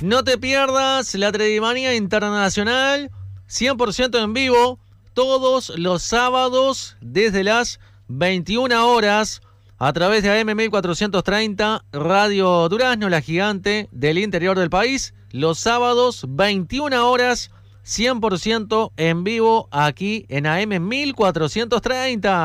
No te pierdas la Tredimanía Internacional, 100% en vivo, todos los sábados desde las 21 horas a través de AM 1430, Radio Durazno, la gigante del interior del país. Los sábados, 21 horas, 100% en vivo aquí en AM 1430.